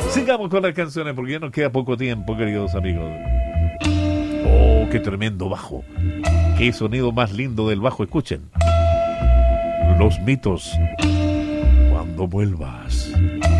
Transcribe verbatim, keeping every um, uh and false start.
Sigamos con las canciones porque ya nos queda poco tiempo, queridos amigos. Oh, qué tremendo bajo. Qué sonido más lindo del bajo. Escuchen. Los Mitos. Cuando vuelvas.